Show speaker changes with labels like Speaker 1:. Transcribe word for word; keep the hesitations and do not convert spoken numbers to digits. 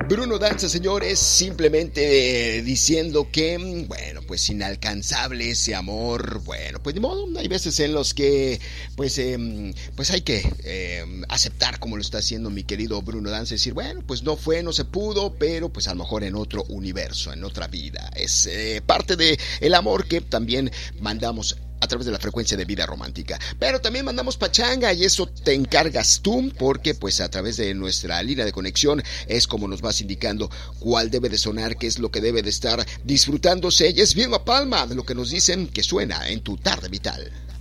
Speaker 1: Bruno Danza, señores, simplemente eh, diciendo que, bueno, pues inalcanzable ese amor. Bueno, pues de modo, hay veces en los que, pues, eh, pues hay que eh, aceptar como lo está haciendo mi querido Bruno Danza, decir, bueno, pues no fue, no se pudo, pero pues a lo mejor en otro universo, en otra vida. Es eh, parte de el amor que también mandamos a través de la frecuencia de Vida Romántica. Pero también mandamos pachanga y eso te encargas tú, porque pues a través de nuestra línea de conexión es como nos vas indicando cuál debe de sonar, qué es lo que debe de estar disfrutándose. Y es bien a palma de lo que nos dicen que suena en tu tarde vital.